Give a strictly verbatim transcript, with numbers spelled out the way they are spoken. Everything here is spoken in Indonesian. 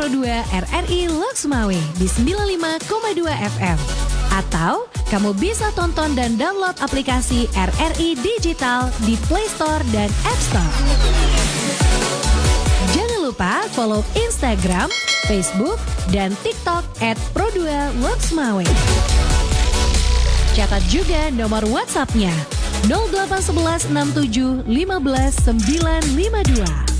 Pro dua R R I Loksmawe di sembilan puluh lima koma dua F M. Atau kamu bisa tonton dan download aplikasi R R I Digital di Play Store dan App Store. Jangan lupa follow Instagram, Facebook, dan TikTok at Pro dua Loksmawe. Catat juga nomor WhatsApp-nya nol delapan satu satu enam tujuh lima belas sembilan lima dua.